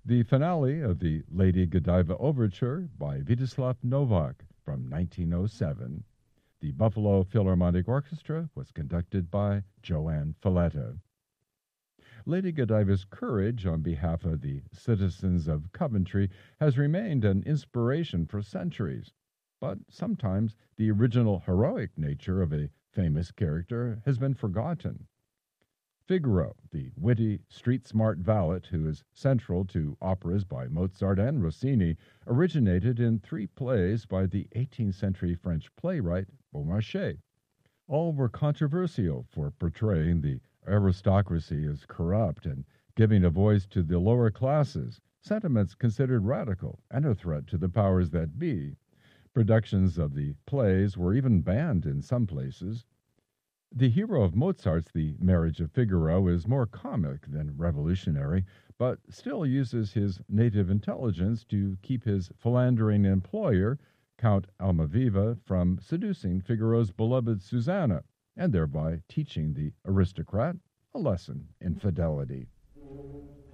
The finale of the Lady Godiva Overture by Viacheslav Novak from 1907. The Buffalo Philharmonic Orchestra was conducted by Joanne Falletta. Lady Godiva's courage on behalf of the citizens of Coventry has remained an inspiration for centuries, but sometimes the original heroic nature of a famous character has been forgotten. Figaro, the witty, street smart valet who is central to operas by Mozart and Rossini, originated in three plays by the 18th century French playwright Beaumarchais. All were controversial for portraying the aristocracy as corrupt and giving a voice to the lower classes, sentiments considered radical and a threat to the powers that be. Productions of the plays were even banned in some places. The hero of Mozart's The Marriage of Figaro is more comic than revolutionary, but still uses his native intelligence to keep his philandering employer, Count Almaviva, from seducing Figaro's beloved Susanna, and thereby teaching the aristocrat a lesson in fidelity.